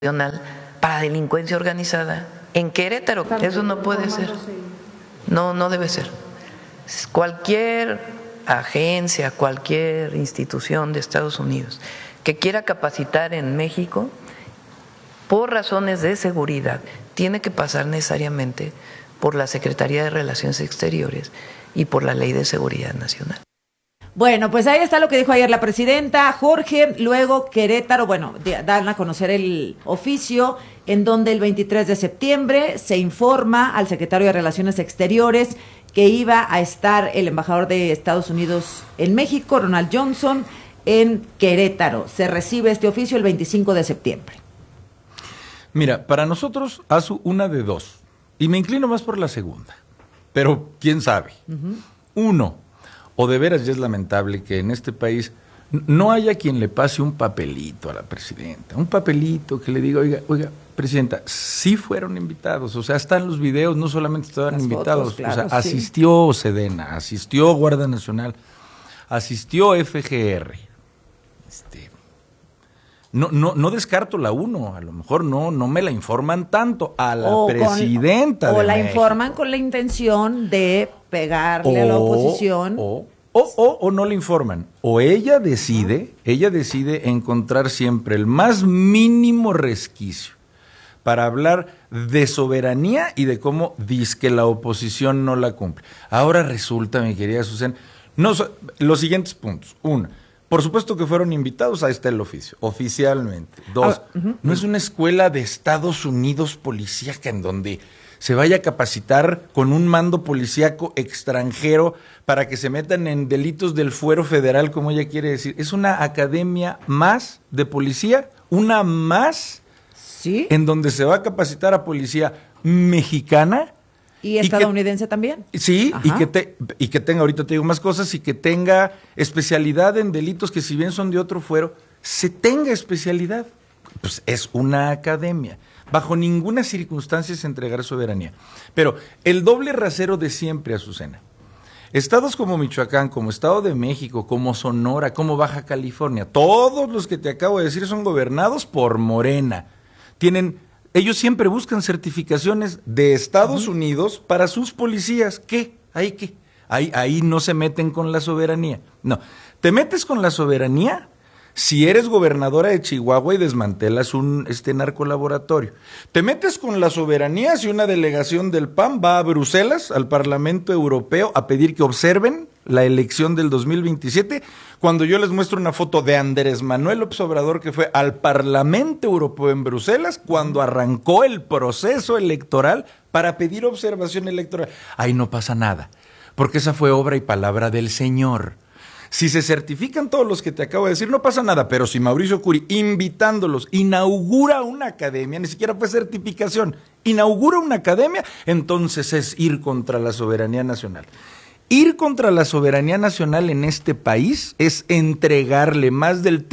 nacional para delincuencia organizada en Querétaro. Eso no puede ser. No debe ser. Cualquier agencia, cualquier institución de Estados Unidos que quiera capacitar en México por razones de seguridad tiene que pasar necesariamente por la Secretaría de Relaciones Exteriores y por la Ley de Seguridad Nacional. Bueno, pues ahí está lo que dijo ayer la presidenta. Jorge, luego Querétaro, dan a conocer el oficio en donde el 23 de septiembre se informa al secretario de Relaciones Exteriores que iba a estar el embajador de Estados Unidos en México, Ronald Johnson, en Querétaro. Se recibe este oficio el 25 de septiembre. Mira, para nosotros, una de dos, y me inclino más por la segunda, pero quién sabe. Uno, o de veras ya es lamentable que en este país no haya quien le pase un papelito a la presidenta, un papelito que le diga, oiga, presidenta, sí fueron invitados, o sea, están los videos, no solamente estaban las invitados, fotos, claro, o sea, asistió Sedena, asistió Guardia Nacional, asistió FGR. No descarto la uno, a lo mejor no me la informan tanto a la presidenta o de la México. Informan con la intención de pegarle a la oposición. O no le informan, o ella decide encontrar siempre el más mínimo resquicio para hablar de soberanía y de cómo dizque la oposición no la cumple. Ahora resulta, mi querida Susana, los siguientes puntos. Uno, por supuesto que fueron invitados, ahí está el oficio, oficialmente. Dos, no es una escuela de Estados Unidos policíaca en donde se vaya a capacitar con un mando policíaco extranjero para que se metan en delitos del fuero federal, como ella quiere decir. Es una academia más de policía, una más, ¿sí?, en donde se va a capacitar a policía mexicana. ¿Y estadounidense también? Sí, y que tenga, ahorita te digo más cosas, y que tenga especialidad en delitos que si bien son de otro fuero, se tenga especialidad. Pues es una academia. Bajo ninguna circunstancia se entregará soberanía. Pero el doble rasero de siempre, Azucena. Estados como Michoacán, como Estado de México, como Sonora, como Baja California, todos los que te acabo de decir son gobernados por Morena. Ellos siempre buscan certificaciones de Estados Unidos para sus policías. ¿Qué? Ahí no se meten con la soberanía. No, te metes con la soberanía si eres gobernadora de Chihuahua y desmantelas un narcolaboratorio. Te metes con la soberanía si una delegación del PAN va a Bruselas, al Parlamento Europeo, a pedir que observen la elección del 2027, cuando yo les muestro una foto de Andrés Manuel López Obrador que fue al Parlamento Europeo en Bruselas cuando arrancó el proceso electoral para pedir observación electoral. Ahí no pasa nada, porque esa fue obra y palabra del Señor. Si se certifican todos los que te acabo de decir, no pasa nada, pero si Mauricio Curi, invitándolos, inaugura una academia, ni siquiera fue certificación, inaugura una academia, entonces es ir contra la soberanía nacional. Ir contra la soberanía nacional en este país es entregarle más del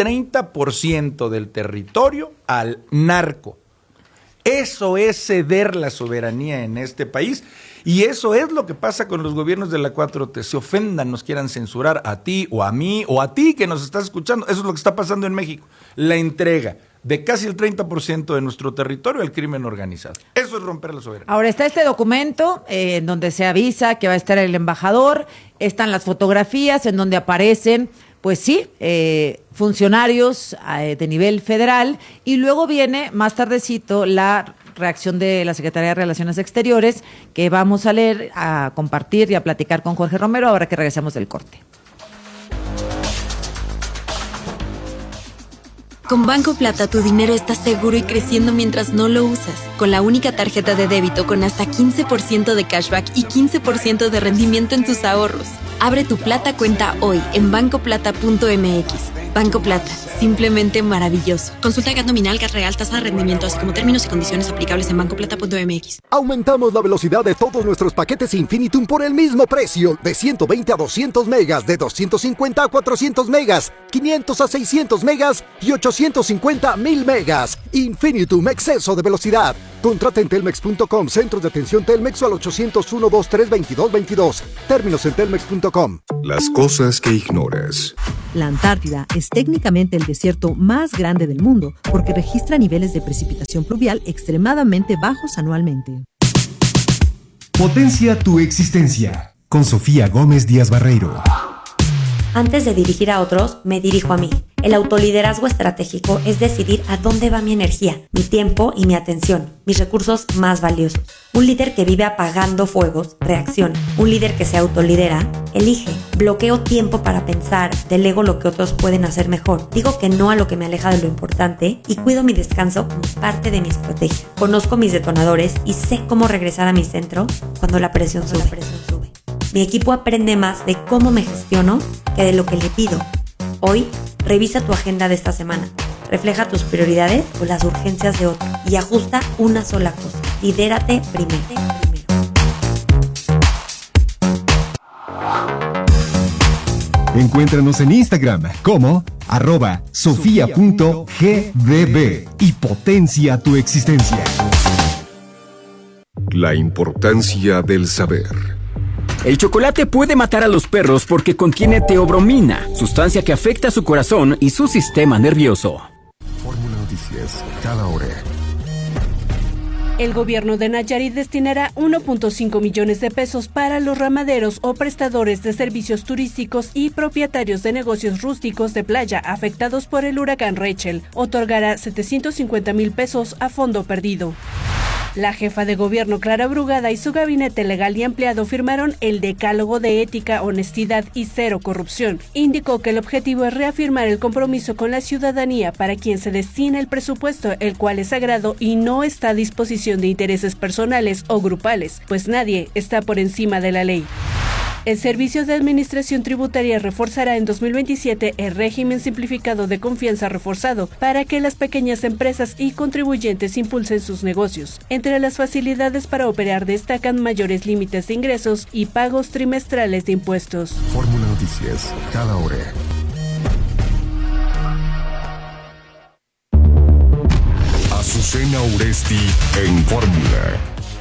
30% del territorio al narco. Eso es ceder la soberanía en este país, y eso es lo que pasa con los gobiernos de la 4T. Se ofendan, nos quieran censurar a ti o a mí o a ti que nos estás escuchando. Eso es lo que está pasando en México. La entrega de casi el 30% de nuestro territorio al crimen organizado. Eso es romper la soberanía. Ahora está este documento en donde se avisa que va a estar el embajador, están las fotografías en donde aparecen, pues sí, funcionarios de nivel federal, y luego viene más tardecito la reacción de la Secretaría de Relaciones Exteriores, que vamos a leer, a compartir y a platicar con Jorge Romero ahora que regresemos del corte. Con Banco Plata tu dinero está seguro y creciendo mientras no lo usas. Con la única tarjeta de débito con hasta 15% de cashback y 15% de rendimiento en tus ahorros. Abre tu Plata cuenta hoy en bancoplata.mx. Banco Plata, simplemente maravilloso. Consulta GAT nominal, GAT real, tasa de rendimiento, así como términos y condiciones aplicables en bancoplata.mx. Aumentamos la velocidad de todos nuestros paquetes Infinitum por el mismo precio. De 120 a 200 megas, de 250 a 400 megas, 500 a 600 megas y 850 1000 megas. Infinitum, exceso de velocidad. Contrata en telmex.com, centros de atención Telmex o al 801-2322-22. Términos en telmex.com. Las cosas que ignoras. La Antártida es técnicamente el desierto más grande del mundo porque registra niveles de precipitación pluvial extremadamente bajos anualmente. Potencia tu existencia, con Sofía Gómez Díaz Barreiro. Antes de dirigir a otros, me dirijo a mí. El autoliderazgo estratégico es decidir a dónde va mi energía, mi tiempo y mi atención, mis recursos más valiosos. Un líder que vive apagando fuegos, reacciona. Un líder que se autolidera, elige. Bloqueo tiempo para pensar, delego lo que otros pueden hacer mejor. Digo que no a lo que me aleja de lo importante y cuido mi descanso como parte de mi estrategia. Conozco mis detonadores y sé cómo regresar a mi centro cuando la presión sube. Mi equipo aprende más de cómo me gestiono que de lo que le pido. Hoy, revisa tu agenda de esta semana. Refleja tus prioridades o las urgencias de otro y ajusta una sola cosa. Lidérate primero. Encuéntranos en Instagram como @sofia.gdb y potencia tu existencia. La importancia del saber. El chocolate puede matar a los perros porque contiene teobromina, sustancia que afecta su corazón y su sistema nervioso. Fórmula Noticias, cada hora. El gobierno de Nayarit destinará 1.5 millones de pesos para los ramaderos o prestadores de servicios turísticos y propietarios de negocios rústicos de playa afectados por el huracán Rachel. Otorgará 750,000 pesos a fondo perdido. La jefa de gobierno Clara Brugada y su gabinete legal y ampliado firmaron el Decálogo de Ética, Honestidad y Cero Corrupción. Indicó que el objetivo es reafirmar el compromiso con la ciudadanía para quien se destina el presupuesto, el cual es sagrado y no está a disposición de intereses personales o grupales, pues nadie está por encima de la ley. El Servicio de Administración Tributaria reforzará en 2027 el régimen simplificado de confianza reforzado para que las pequeñas empresas y contribuyentes impulsen sus negocios. Entre las facilidades para operar destacan mayores límites de ingresos y pagos trimestrales de impuestos. Fórmula Noticias, cada hora. Azucena Uresti en Fórmula.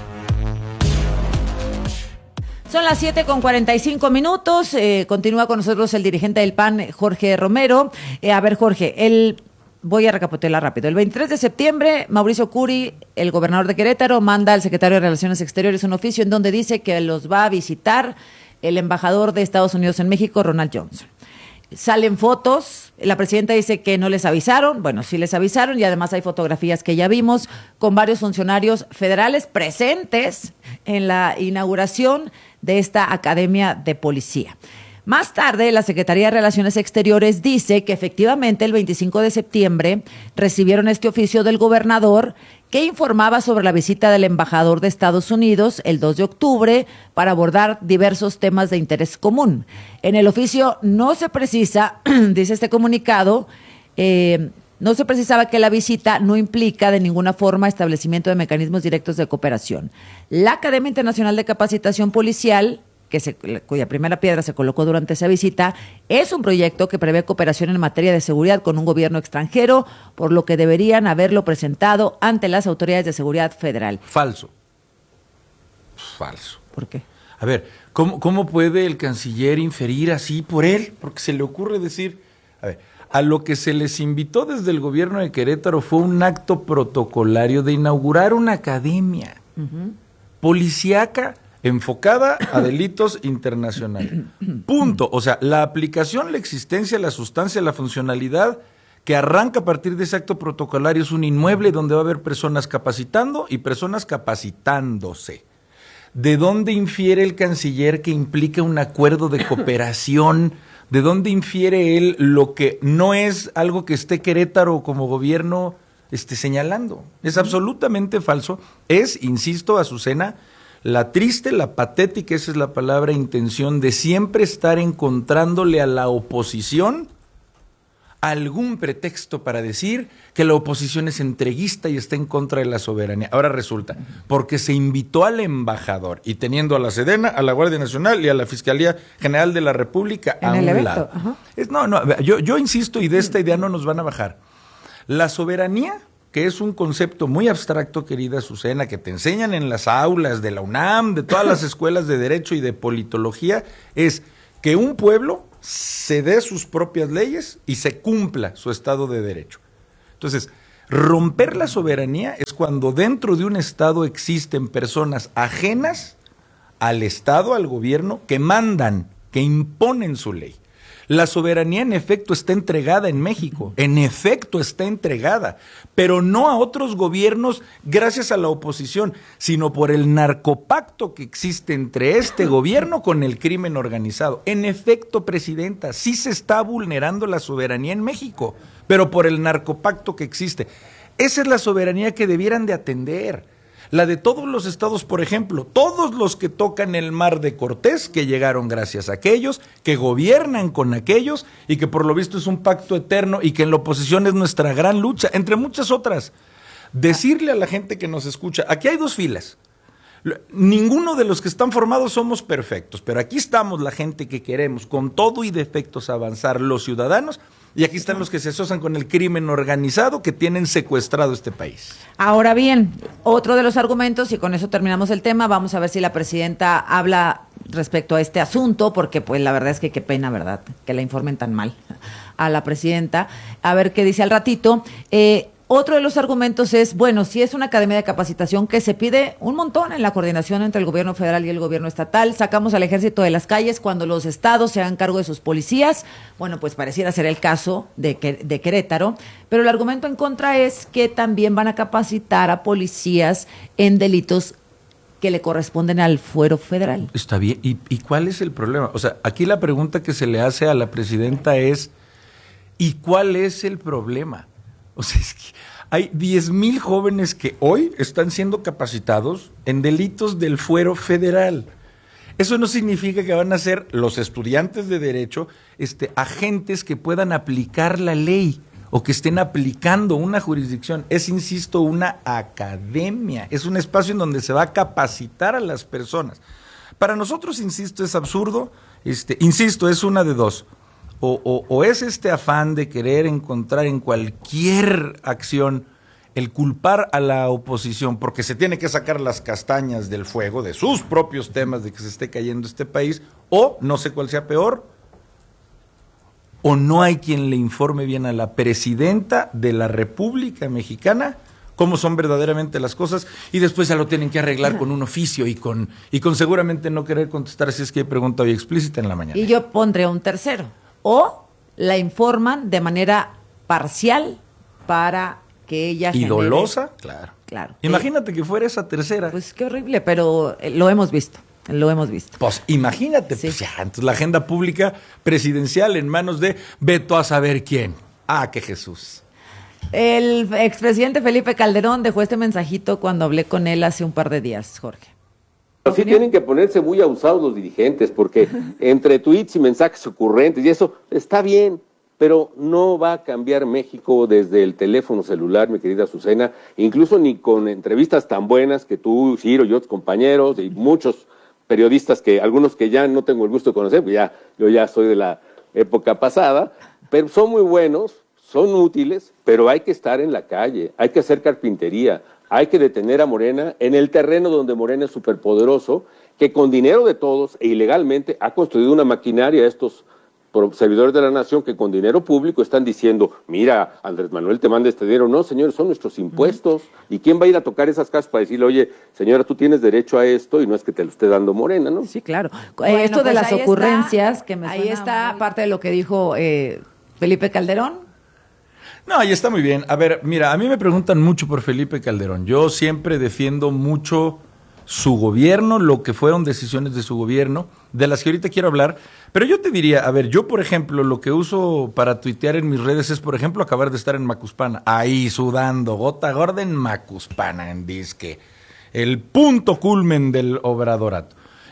Son las 7:45. Continúa con nosotros el dirigente del PAN, Jorge Romero. A ver, Jorge, voy a recapitular rápido. El 23 de septiembre, Mauricio Curi, el gobernador de Querétaro, manda al secretario de Relaciones Exteriores un oficio en donde dice que los va a visitar el embajador de Estados Unidos en México, Ronald Johnson. Salen fotos, la presidenta dice que no les avisaron, bueno, sí les avisaron y además hay fotografías que ya vimos con varios funcionarios federales presentes en la inauguración de esta Academia de Policía. Más tarde, la Secretaría de Relaciones Exteriores dice que efectivamente el 25 de septiembre recibieron este oficio del gobernador que informaba sobre la visita del embajador de Estados Unidos el 2 de octubre para abordar diversos temas de interés común. En el oficio no se precisa, dice este comunicado, no se precisaba que la visita no implica de ninguna forma establecimiento de mecanismos directos de cooperación. La Academia Internacional de Capacitación Policial, cuya primera piedra se colocó durante esa visita, es un proyecto que prevé cooperación en materia de seguridad con un gobierno extranjero, por lo que deberían haberlo presentado ante las autoridades de seguridad federal. Falso. ¿Por qué? A ver, ¿cómo puede el canciller inferir así por él? Porque se le ocurre decir, a lo que se les invitó desde el gobierno de Querétaro fue un acto protocolario de inaugurar una academia policíaca enfocada a delitos internacionales. Punto. O sea, la aplicación, la existencia, la sustancia, la funcionalidad que arranca a partir de ese acto protocolario es un inmueble donde va a haber personas capacitando y personas capacitándose. ¿De dónde infiere el canciller que implica un acuerdo de cooperación? ¿De dónde infiere él lo que no es algo que esté Querétaro como gobierno señalando? Es absolutamente falso. Es, insisto, Azucena, la triste, la patética, esa es la palabra, intención de siempre estar encontrándole a la oposición algún pretexto para decir que la oposición es entreguista y está en contra de la soberanía. Ahora resulta, porque se invitó al embajador y teniendo a la Sedena, a la Guardia Nacional y a la Fiscalía General de la República a un lado. Yo insisto, y de esta idea no nos van a bajar. La soberanía que es un concepto muy abstracto, querida Azucena, que te enseñan en las aulas de la UNAM, de todas las escuelas de Derecho y de Politología, es que un pueblo se dé sus propias leyes y se cumpla su Estado de Derecho. Entonces, romper la soberanía es cuando dentro de un Estado existen personas ajenas al Estado, al gobierno, que mandan, que imponen su ley. La soberanía en efecto está entregada en México, en efecto está entregada, pero no a otros gobiernos gracias a la oposición, sino por el narcopacto que existe entre este gobierno con el crimen organizado. En efecto, presidenta, sí se está vulnerando la soberanía en México, pero por el narcopacto que existe. Esa es la soberanía que debieran de atender. La de todos los estados, por ejemplo, todos los que tocan el mar de Cortés, que llegaron gracias a aquellos, que gobiernan con aquellos y que por lo visto es un pacto eterno y que en la oposición es nuestra gran lucha, entre muchas otras. Decirle a la gente que nos escucha, aquí hay dos filas. Ninguno de los que están formados somos perfectos, pero aquí estamos la gente que queremos con todo y defectos avanzar, los ciudadanos, y aquí están los que se asocian con el crimen organizado que tienen secuestrado este país. Ahora bien, otro de los argumentos, y con eso terminamos el tema, vamos a ver si la presidenta habla respecto a este asunto, porque pues la verdad es que qué pena, ¿verdad?, que la informen tan mal a la presidenta. A ver qué dice al ratito. Otro de los argumentos es, bueno, si es una academia de capacitación que se pide un montón en la coordinación entre el gobierno federal y el gobierno estatal, sacamos al ejército de las calles cuando los estados se hagan cargo de sus policías, bueno, pues pareciera ser el caso de Querétaro, pero el argumento en contra es que también van a capacitar a policías en delitos que le corresponden al fuero federal. Está bien, ¿y cuál es el problema? O sea, aquí la pregunta que se le hace a la presidenta es, ¿y cuál es el problema? O sea, es que hay 10,000 jóvenes que hoy están siendo capacitados en delitos del fuero federal. Eso no significa que van a ser los estudiantes de Derecho agentes que puedan aplicar la ley o que estén aplicando una jurisdicción. Es, insisto, una academia. Es un espacio en donde se va a capacitar a las personas. Para nosotros, insisto, es absurdo. Insisto, es una de dos. O es este afán de querer encontrar en cualquier acción el culpar a la oposición porque se tiene que sacar las castañas del fuego de sus propios temas de que se esté cayendo este país, o no sé cuál sea peor, o no hay quien le informe bien a la presidenta de la República Mexicana cómo son verdaderamente las cosas, y después ya lo tienen que arreglar con un oficio y con seguramente no querer contestar si es que hay pregunta hoy explícita en la mañana. Y yo pondré un tercero. O la informan de manera parcial para que ella ¿Y genere... dolosa? Claro. Imagínate que fuera esa tercera. Pues qué horrible, pero lo hemos visto. Pues imagínate, sí. Pues ya, entonces la agenda pública presidencial en manos de veto a saber quién. Ah, qué Jesús. El expresidente Felipe Calderón dejó este mensajito cuando hablé con él hace un par de días, Jorge. Sí tienen que ponerse muy abusados los dirigentes, porque entre tweets y mensajes ocurrentes y eso está bien, pero no va a cambiar México desde el teléfono celular, mi querida Azucena, incluso ni con entrevistas tan buenas que tú, Ciro y otros compañeros y muchos periodistas, que algunos que ya no tengo el gusto de conocer, pues yo ya soy de la época pasada, pero son muy buenos, son útiles, pero hay que estar en la calle, hay que hacer carpintería, hay que detener a Morena en el terreno donde Morena es superpoderoso, que con dinero de todos e ilegalmente ha construido una maquinaria, estos servidores de la nación que con dinero público están diciendo, mira, Andrés Manuel te manda este dinero. No, señores, son nuestros impuestos. ¿Y quién va a ir a tocar esas casas para decirle, oye, señora, tú tienes derecho a esto y no es que te lo esté dando Morena, ¿no? Sí, claro. Esto de las ocurrencias, que me ahí está parte de lo que dijo Felipe Calderón. No, ahí está muy bien. A ver, mira, a mí me preguntan mucho por Felipe Calderón. Yo siempre defiendo mucho su gobierno, lo que fueron decisiones de su gobierno, de las que ahorita quiero hablar. Pero yo te diría, a ver, yo por ejemplo, lo que uso para tuitear en mis redes es, por ejemplo, acabar de estar en Macuspana, ahí sudando, gota gorda en Macuspana, en disque, el punto culmen del obradorato.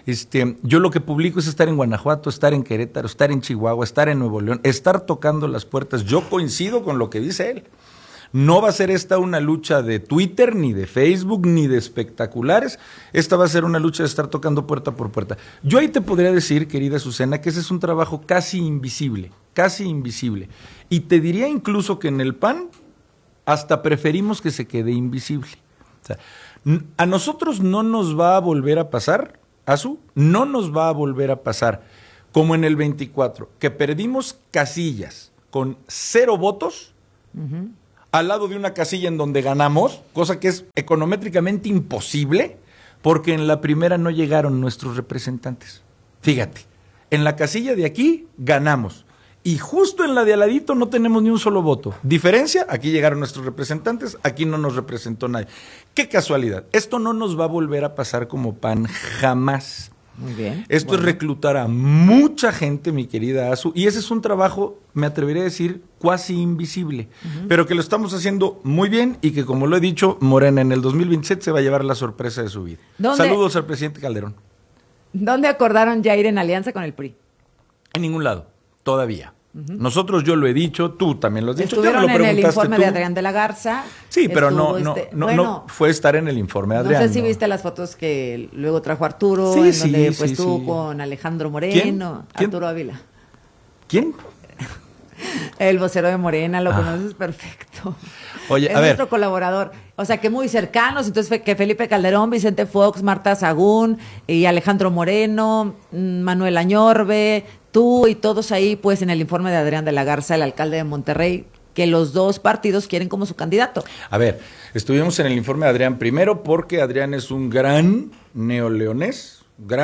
Yo lo que publico es estar en Guanajuato, estar en Querétaro, estar en Chihuahua, estar en Nuevo León, estar tocando las puertas. Yo coincido con lo que dice él. No va a ser esta una lucha de Twitter, ni de Facebook, ni de espectaculares. Esta va a ser una lucha de estar tocando puerta por puerta. Yo ahí te podría decir, querida Azucena, que ese es un trabajo casi invisible. Y te diría incluso que en el PAN hasta preferimos que se quede invisible. O sea, a nosotros no nos va a volver a pasar, Azu, no nos va a volver a pasar, como en el 24, que perdimos casillas con 0 votos, al lado de una casilla en donde ganamos, cosa que es econométricamente imposible, porque en la primera no llegaron nuestros representantes. Fíjate, en la casilla de aquí ganamos, y justo en la de al ladito no tenemos ni un solo voto. Diferencia, aquí llegaron nuestros representantes, aquí no nos representó nadie. ¡Qué casualidad! Esto no nos va a volver a pasar como PAN jamás. Muy bien. Esto es reclutar a mucha gente, mi querida Azu, y ese es un trabajo, me atrevería a decir, cuasi invisible, pero que lo estamos haciendo muy bien y que, como lo he dicho, Morena en el 2027 se va a llevar la sorpresa de su vida. Saludos al presidente Calderón. ¿Dónde acordaron ya ir en alianza con el PRI? En ningún lado, todavía. Nosotros, yo lo he dicho, tú también lo has dicho. Estuvieron ya me lo en el informe tú. de Adrián de la Garza. Sí, pero no fue estar en el informe de Adrián. No sé si viste las fotos que luego trajo Arturo, sí, en donde sí, estuvo con Alejandro Moreno. ¿Quién? Arturo Ávila. ¿Quién? El vocero de Morena, lo conoces perfecto. Oye, es a ver. nuestro colaborador. O sea, que muy cercanos. Entonces, que Felipe Calderón, Vicente Fox, Marta Sagún y Alejandro Moreno, Manuel Añorbe, tú y todos ahí, pues, en el informe de Adrián de la Garza, el alcalde de Monterrey, que los dos partidos quieren como su candidato. A ver, estuvimos en el informe de Adrián primero porque Adrián es un gran neoleonés.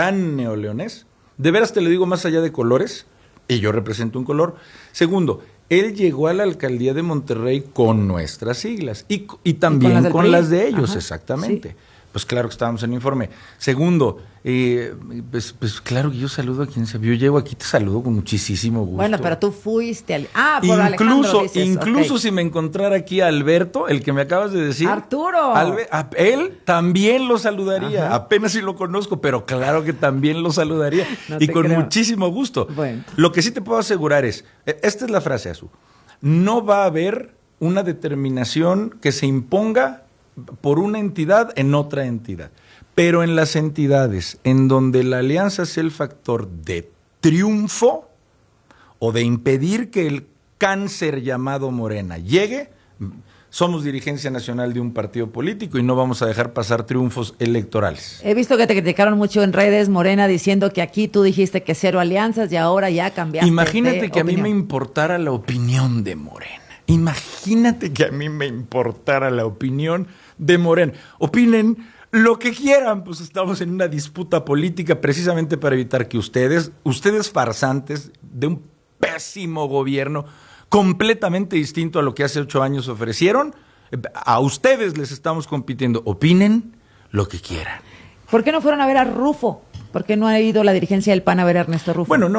De veras te lo digo más allá de colores, y yo represento un color. Segundo, él llegó a la alcaldía de Monterrey con nuestras siglas y también con las de ellos, exactamente. Sí. Pues claro que estábamos en el informe. Segundo, pues claro que yo saludo a quien se vio. Llego aquí, te saludo con muchísimo gusto. Bueno, pero tú fuiste al... por Alejandro dices, incluso si me encontrara aquí a Alberto, el que me acabas de decir. ¡Arturo! A él también lo saludaría. Ajá. Apenas si lo conozco, pero claro que también lo saludaría. No y con muchísimo gusto. Bueno. Lo que sí te puedo asegurar es, esta es la frase, Azu, no va a haber una determinación que se imponga por una entidad en otra entidad. Pero en las entidades en donde la alianza sea el factor de triunfo o de impedir que el cáncer llamado Morena llegue, somos dirigencia nacional de un partido político y no vamos a dejar pasar triunfos electorales. He visto que te criticaron mucho en redes, Morena, diciendo que aquí tú dijiste que 0 alianzas y ahora ya cambiaste. Imagínate que a mí me importara la opinión de Morena. Imagínate que a mí me importara la opinión de Morena. Opinen lo que quieran, pues estamos en una disputa política precisamente para evitar que ustedes farsantes de un pésimo gobierno, completamente distinto a lo que hace 8 años ofrecieron, a ustedes les estamos compitiendo. Opinen lo que quieran. ¿Por qué no fueron a ver a Rufo? ¿Por qué no ha ido la dirigencia del PAN a ver a Ernesto Rufo? Bueno,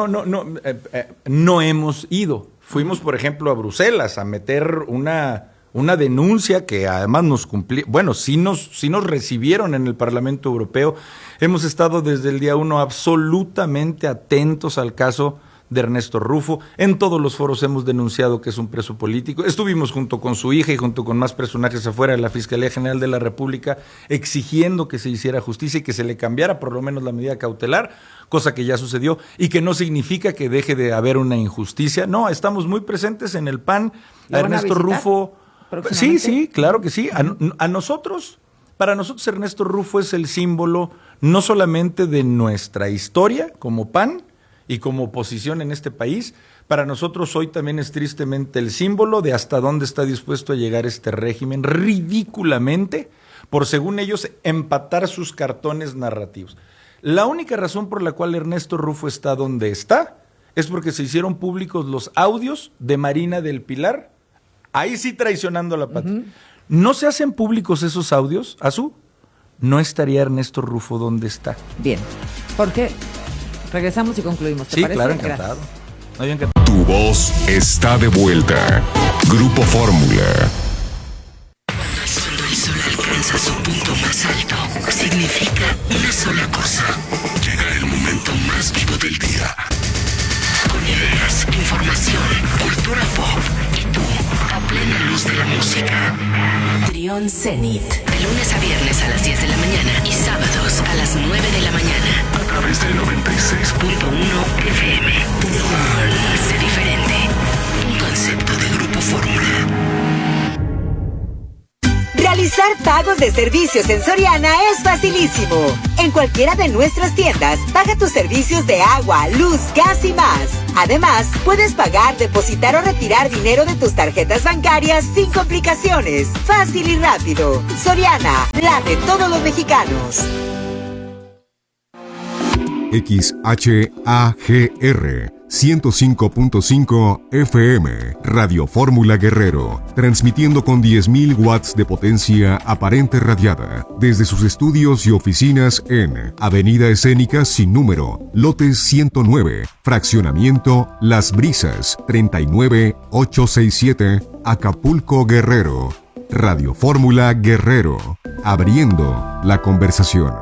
no hemos ido. Fuimos, por ejemplo, a Bruselas a meter una denuncia que además nos cumplió. Bueno, sí nos recibieron en el Parlamento Europeo. Hemos estado desde el día 1 absolutamente atentos al caso de Ernesto Rufo. En todos los foros hemos denunciado que es un preso político. Estuvimos junto con su hija y junto con más personajes afuera de la Fiscalía General de la República exigiendo que se hiciera justicia y que se le cambiara por lo menos la medida cautelar, cosa que ya sucedió y que no significa que deje de haber una injusticia. No, estamos muy presentes en el PAN. A Ernesto Rufo. Sí, claro que sí. A nosotros, para nosotros Ernesto Rufo es el símbolo no solamente de nuestra historia como PAN y como oposición en este país, para nosotros hoy también es tristemente el símbolo de hasta dónde está dispuesto a llegar este régimen ridículamente por, según ellos, empatar sus cartones narrativos. La única razón por la cual Ernesto Rufo está donde está es porque se hicieron públicos los audios de Marina del Pilar, ahí sí traicionando la patria. ¿No se hacen públicos esos audios, Azu? No estaría Ernesto Rufo donde está. Bien. ¿Por qué? Regresamos y concluimos. ¿Te parece? Claro, encantado. Tu voz está de vuelta. Grupo Fórmula. Cuando el sol alcanza su punto más alto, significa una sola cosa. Llega el momento más vivo del día. Con ideas, información, cultura pop y tú, a plena luz de la música. Trión Zenit. De lunes a viernes a las 10 de la mañana y sábados a las 9 de la mañana. A través del 96.1 FM. Trión. Sé diferente. Un concepto de Grupo Fórmula. Realizar pagos de servicios en Soriana es facilísimo. En cualquiera de nuestras tiendas, paga tus servicios de agua, luz, gas y más. Además, puedes pagar, depositar o retirar dinero de tus tarjetas bancarias sin complicaciones. Fácil y rápido. Soriana, la de todos los mexicanos. XHAGR 105.5 FM, Radio Fórmula Guerrero, transmitiendo con 10.000 watts de potencia aparente radiada, desde sus estudios y oficinas en Avenida Escénica sin número, lote 109, fraccionamiento Las Brisas, 39867, Acapulco, Guerrero. Radio Fórmula Guerrero, abriendo la conversación.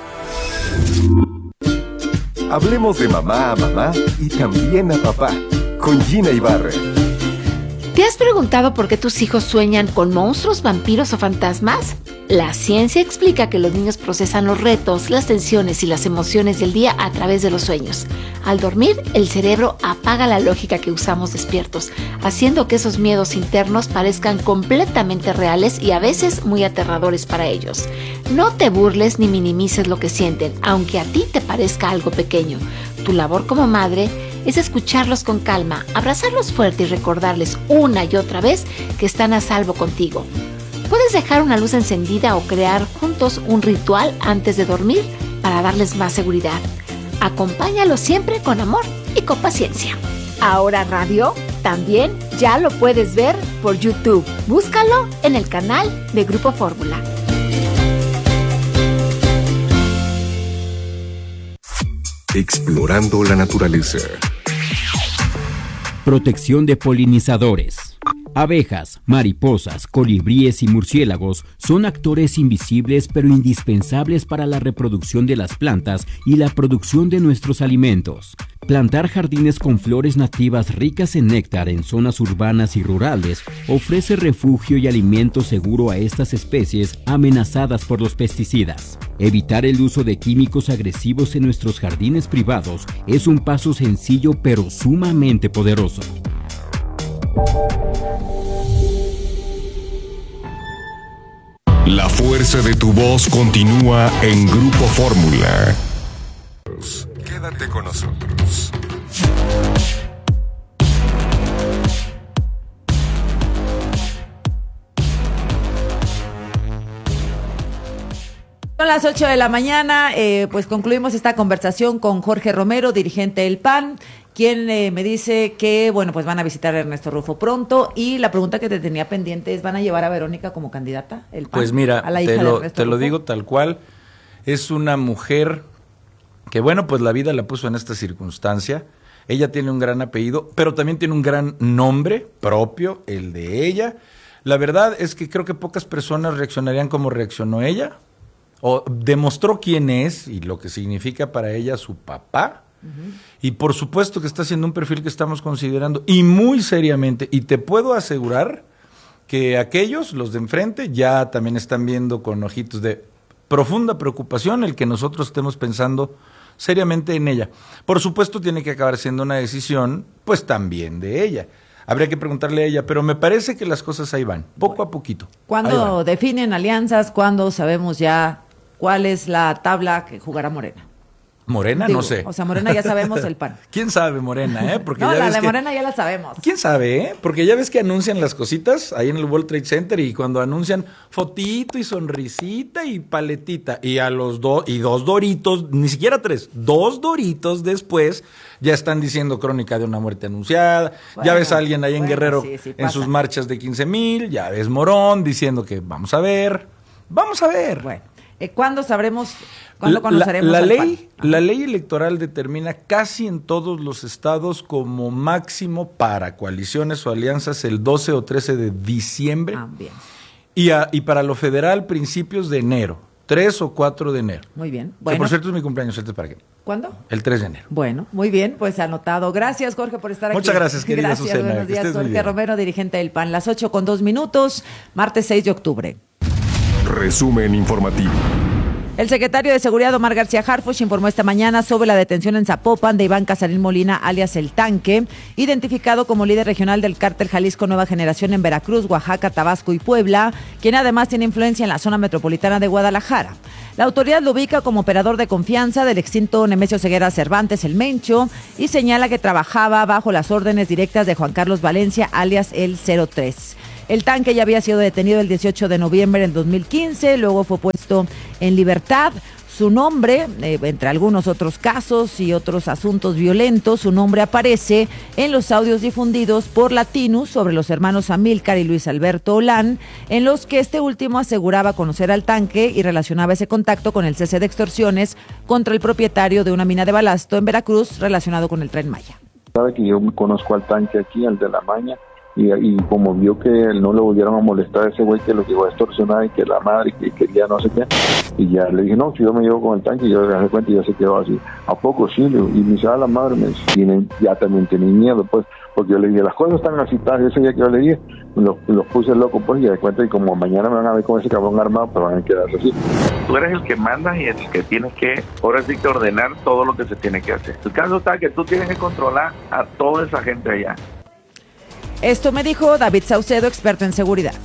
Hablemos de mamá a mamá y también a papá, con Gina Ibarra. ¿Te has preguntado por qué tus hijos sueñan con monstruos, vampiros o fantasmas? La ciencia explica que los niños procesan los retos, las tensiones y las emociones del día a través de los sueños. Al dormir, el cerebro apaga la lógica que usamos despiertos, haciendo que esos miedos internos parezcan completamente reales y a veces muy aterradores para ellos. No te burles ni minimices lo que sienten, aunque a ti te parezca algo pequeño. Tu labor como madre es escucharlos con calma, abrazarlos fuerte y recordarles una y otra vez que están a salvo contigo. Puedes dejar una luz encendida o crear juntos un ritual antes de dormir para darles más seguridad. Acompáñalos siempre con amor y con paciencia. Ahora Radio también ya lo puedes ver por YouTube. Búscalo en el canal de Grupo Fórmula. Explorando la naturaleza. Protección de polinizadores. Abejas, mariposas, colibríes y murciélagos son actores invisibles pero indispensables para la reproducción de las plantas y la producción de nuestros alimentos. Plantar jardines con flores nativas ricas en néctar en zonas urbanas y rurales ofrece refugio y alimento seguro a estas especies amenazadas por los pesticidas. Evitar el uso de químicos agresivos en nuestros jardines privados es un paso sencillo pero sumamente poderoso. La fuerza de tu voz continúa en Grupo Fórmula. Quédate con nosotros. Son las 8 de la mañana, pues concluimos esta conversación con Jorge Romero, dirigente del PAN, quien me dice que, bueno, pues van a visitar a Ernesto Rufo pronto, y la pregunta que te tenía pendiente es, ¿van a llevar a Verónica como candidata, el PAN? Pues mira, a la hija de Ernesto te lo Rufo? digo tal cual, es una mujer que, bueno, pues la vida la puso en esta circunstancia. Ella tiene un gran apellido, pero también tiene un gran nombre propio, el de ella. La verdad es que creo que pocas personas reaccionarían como reaccionó ella, o demostró quién es y lo que significa para ella su papá. Y por supuesto que está haciendo un perfil que estamos considerando y muy seriamente, y te puedo asegurar que aquellos, los de enfrente, ya también están viendo con ojitos de profunda preocupación el que nosotros estemos pensando seriamente en ella. Por supuesto tiene que acabar siendo una decisión pues también de ella. Habría que preguntarle a ella, pero me parece que las cosas ahí van, poco a poquito. ¿Cuándo definen alianzas? ¿Cuándo sabemos ya cuál es la tabla que jugará Morena? Morena, no sé. O sea, Morena ya sabemos el PAN. ¿Quién sabe, Morena? Porque no, ya la ves de que... Morena ya la sabemos. ¿Quién sabe, Porque ya ves que anuncian las cositas ahí en el World Trade Center, y cuando anuncian fotito y sonrisita y paletita, y a los dos doritos, ni siquiera 3, 2 doritos después, ya están diciendo crónica de una muerte anunciada. Bueno, ya ves a alguien ahí en Guerrero sí, en sus marchas de 15,000, ya ves Morón diciendo que vamos a ver. Bueno. ¿Cuándo sabremos, cuándo conoceremos la al ley? PAN? La ley electoral determina casi en todos los estados como máximo para coaliciones o alianzas el 12 o 13 de diciembre. Bien. Y para lo federal, principios de enero, 3 o 4 de enero. Muy bien. Bueno. Que por cierto es mi cumpleaños, ¿para qué? ¿Cuándo? El 3 de enero. Bueno, muy bien, pues anotado. Gracias, Jorge, por estar aquí. Muchas gracias, querida gracias, Susana. Buenos días, Jorge Romero, dirigente del PAN. Las 8:02, martes 6 de octubre. Resumen informativo. El secretario de Seguridad, Omar García Harfuch, informó esta mañana sobre la detención en Zapopan de Iván Casarín Molina, alias El Tanque, identificado como líder regional del cártel Jalisco Nueva Generación en Veracruz, Oaxaca, Tabasco y Puebla, quien además tiene influencia en la zona metropolitana de Guadalajara. La autoridad lo ubica como operador de confianza del extinto Nemesio Ceguera Cervantes, el Mencho, y señala que trabajaba bajo las órdenes directas de Juan Carlos Valencia, alias el 03. El Tanque ya había sido detenido el 18 de noviembre del 2015, luego fue puesto en libertad. Su nombre, entre algunos otros casos y otros asuntos violentos, su nombre aparece en los audios difundidos por Latinus sobre los hermanos Amílcar y Luis Alberto Olán, en los que este último aseguraba conocer al Tanque y relacionaba ese contacto con el cese de extorsiones contra el propietario de una mina de balasto en Veracruz relacionado con el Tren Maya. Sabe que yo me conozco al Tanque aquí, al de la Maña. Y como vio que no le volvieron a molestar a ese güey que lo llegó a extorsionar y que la madre que quería no sé qué, y ya le dije, no, si yo me llevo con el Tanque, y yo le dejé cuenta y ya se quedó así. ¿A poco sí? Y me dice, la madre, ya también tenía miedo, pues, porque yo le dije, las cosas están así, ese día que yo le dije, los puse loco, pues, y de cuenta, y como mañana me van a ver con ese cabrón armado, pero van a quedarse así. Tú eres el que manda y el que tienes que, ahora sí que ordenar todo lo que se tiene que hacer. El caso está que tú tienes que controlar a toda esa gente allá. Esto me dijo David Saucedo, experto en seguridad.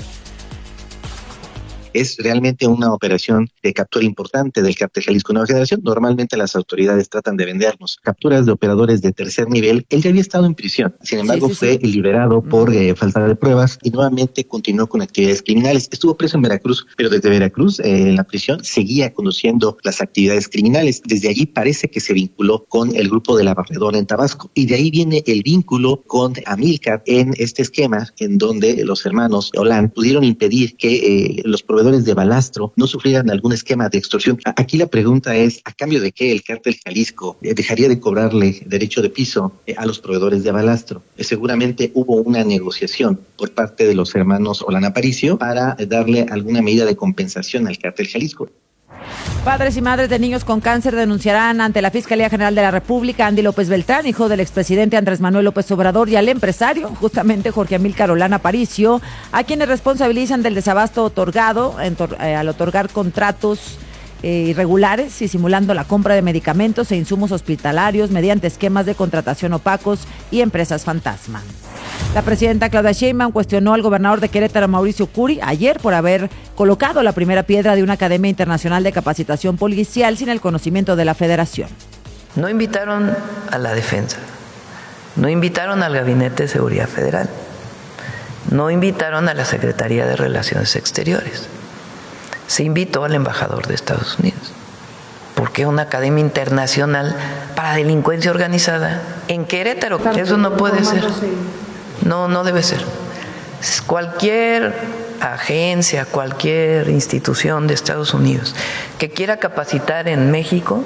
Es realmente una operación de captura importante del cártel Jalisco Nueva Generación. Normalmente las autoridades tratan de vendernos capturas de operadores de tercer nivel. Él ya había estado en prisión, sin embargo fue liberado por falta de pruebas y nuevamente continuó con actividades criminales. Estuvo preso en Veracruz, pero desde Veracruz, en la prisión, seguía conduciendo las actividades criminales. Desde allí parece que se vinculó con el grupo de la Barredora en Tabasco y de ahí viene el vínculo con Amílcar en este esquema en donde los hermanos Olán pudieron impedir que los proveedores de balastro no sufrieran algún esquema de extorsión. Aquí la pregunta es, ¿a cambio de qué el cártel Jalisco dejaría de cobrarle derecho de piso a los proveedores de balastro? Seguramente hubo una negociación por parte de los hermanos Olán Aparicio para darle alguna medida de compensación al cártel Jalisco. Padres y madres de niños con cáncer denunciarán ante la Fiscalía General de la República a Andy López Beltrán, hijo del expresidente Andrés Manuel López Obrador, y al empresario, justamente Jorge Amílcar Olán Aparicio, a quienes responsabilizan del desabasto otorgado al otorgar contratos irregulares y simulando la compra de medicamentos e insumos hospitalarios mediante esquemas de contratación opacos y empresas fantasma. La presidenta Claudia Sheinbaum cuestionó al gobernador de Querétaro, Mauricio Curi, ayer por haber colocado la primera piedra de una academia internacional de capacitación policial sin el conocimiento de la federación. No invitaron a la defensa, no invitaron al Gabinete de Seguridad Federal, no invitaron a la Secretaría de Relaciones Exteriores, se invitó al embajador de Estados Unidos. ¿Por qué una academia internacional para delincuencia organizada en Querétaro? Eso no puede ser. No debe ser. Cualquier agencia, cualquier institución de Estados Unidos que quiera capacitar en México,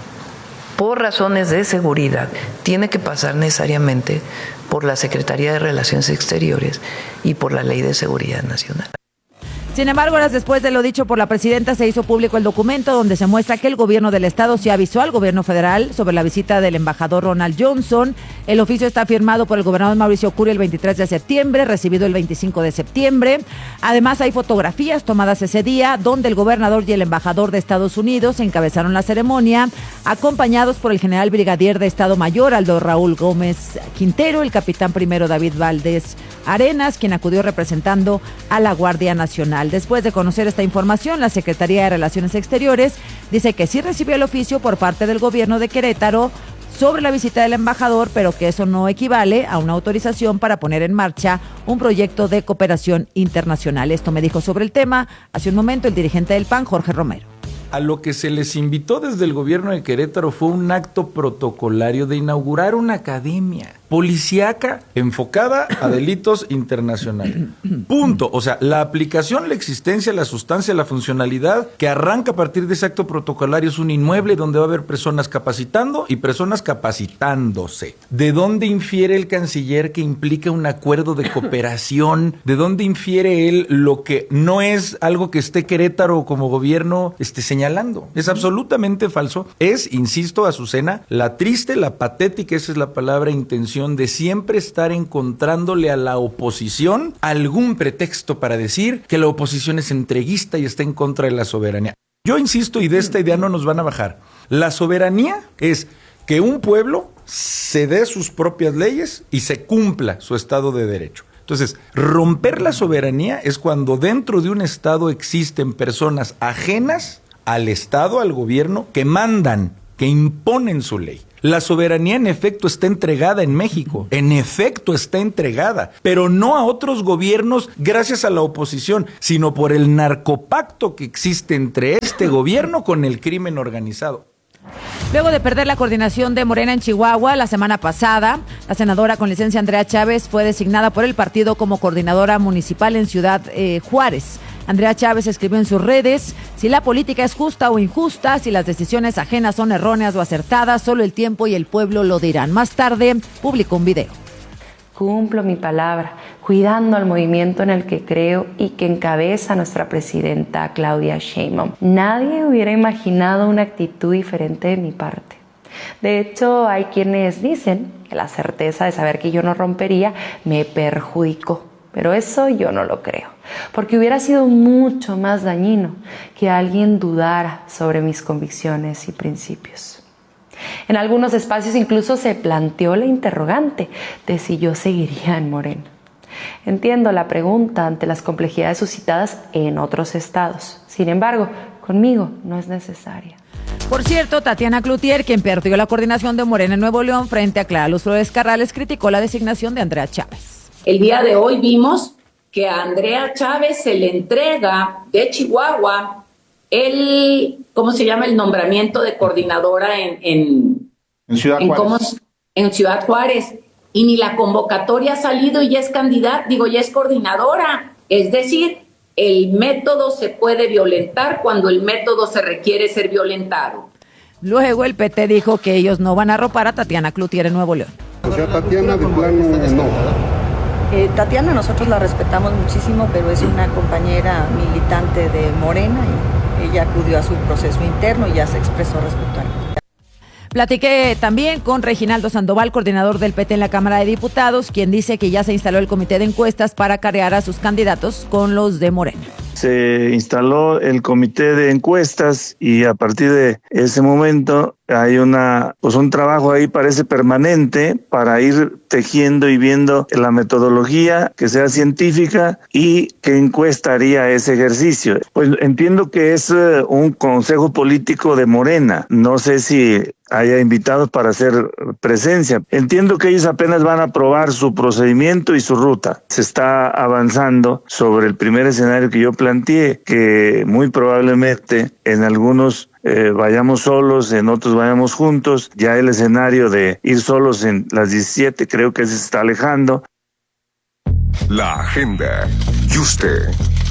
por razones de seguridad, tiene que pasar necesariamente por la Secretaría de Relaciones Exteriores y por la Ley de Seguridad Nacional. Sin embargo, horas después de lo dicho por la presidenta, se hizo público el documento donde se muestra que el gobierno del estado sí avisó al gobierno federal sobre la visita del embajador Ronald Johnson. El oficio está firmado por el gobernador Mauricio Curi el 23 de septiembre, recibido el 25 de septiembre. Además, hay fotografías tomadas ese día donde el gobernador y el embajador de Estados Unidos encabezaron la ceremonia, acompañados por el general brigadier de Estado Mayor Aldo Raúl Gómez Quintero, el capitán primero David Valdés Arenas, quien acudió representando a la Guardia Nacional. Después de conocer esta información, la Secretaría de Relaciones Exteriores dice que sí recibió el oficio por parte del gobierno de Querétaro sobre la visita del embajador, pero que eso no equivale a una autorización para poner en marcha un proyecto de cooperación internacional. Esto me dijo sobre el tema hace un momento el dirigente del PAN, Jorge Romero. A lo que se les invitó desde el gobierno de Querétaro fue un acto protocolario de inaugurar una academia policíaca enfocada a delitos internacionales. Punto. O sea, la aplicación, la existencia, la sustancia, la funcionalidad que arranca a partir de ese acto protocolario es un inmueble donde va a haber personas capacitando y personas capacitándose. ¿De dónde infiere el canciller que implica un acuerdo de cooperación? ¿De dónde infiere él lo que no es algo que esté Querétaro como gobierno señalando? Es absolutamente falso. Es, insisto, Azucena, la triste, la patética, esa es la palabra, intención de siempre estar encontrándole a la oposición algún pretexto para decir que la oposición es entreguista y está en contra de la soberanía. Yo insisto, y de esta idea no nos van a bajar. La soberanía es que un pueblo se dé sus propias leyes y se cumpla su Estado de Derecho. Entonces, romper la soberanía es cuando dentro de un Estado existen personas ajenas al Estado, al gobierno, que mandan, que imponen su ley. La soberanía en efecto está entregada en México, en efecto está entregada, pero no a otros gobiernos gracias a la oposición, sino por el narcopacto que existe entre este gobierno con el crimen organizado. Luego de perder la coordinación de Morena en Chihuahua la semana pasada, la senadora con licencia Andrea Chávez fue designada por el partido como coordinadora municipal en Ciudad Juárez. Andrea Chávez escribió en sus redes: si la política es justa o injusta, si las decisiones ajenas son erróneas o acertadas, solo el tiempo y el pueblo lo dirán. Más tarde publicó un video. Cumplo mi palabra, cuidando al movimiento en el que creo y que encabeza nuestra presidenta Claudia Sheinbaum. Nadie hubiera imaginado una actitud diferente de mi parte. De hecho, hay quienes dicen que la certeza de saber que yo no rompería me perjudicó. Pero eso yo no lo creo, porque hubiera sido mucho más dañino que alguien dudara sobre mis convicciones y principios. En algunos espacios incluso se planteó la interrogante de si yo seguiría en Morena. Entiendo la pregunta ante las complejidades suscitadas en otros estados. Sin embargo, conmigo no es necesaria. Por cierto, Tatiana Cloutier, quien perdió la coordinación de Morena en Nuevo León frente a Clara Luz Flores Carrales, criticó la designación de Andrea Chávez. El día de hoy vimos que a Andrea Chávez se le entrega de Chihuahua el nombramiento de coordinadora en Ciudad Juárez. En Ciudad Juárez. Y ni la convocatoria ha salido y ya es candidata, ya es coordinadora. Es decir, el método se puede violentar cuando el método se requiere ser violentado. Luego el PT dijo que ellos no van a arropar a Tatiana Cloutier en Nuevo León. O sea, Tatiana de plano no. Tatiana nosotros la respetamos muchísimo, pero es una compañera militante de Morena y ella acudió a su proceso interno y ya se expresó respecto a ello. Platiqué también con Reginaldo Sandoval, coordinador del PT en la Cámara de Diputados, quien dice que ya se instaló el comité de encuestas para carear a sus candidatos con los de Morena. Se instaló el comité de encuestas y a partir de ese momento hay un trabajo ahí parece permanente para ir tejiendo y viendo la metodología que sea científica y qué encuesta haría ese ejercicio. Pues entiendo que es un consejo político de Morena. No sé si haya invitados para hacer presencia. Entiendo que ellos apenas van a probar su procedimiento y su ruta. Se está avanzando sobre el primer escenario que yo planteé, que muy probablemente en algunos vayamos solos, en otros vayamos juntos. Ya el escenario de ir solos en las 17 creo que se está alejando. La agenda. Yuste.